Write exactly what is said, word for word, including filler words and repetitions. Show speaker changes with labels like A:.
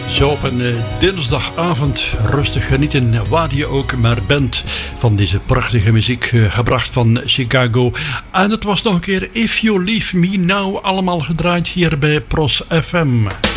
A: Zo op een uh, dinsdagavond rustig genieten waar je ook maar bent van deze prachtige muziek uh, gebracht van Chicago. En het was nog een keer If You Leave Me Now allemaal gedraaid hier bij Pros F M.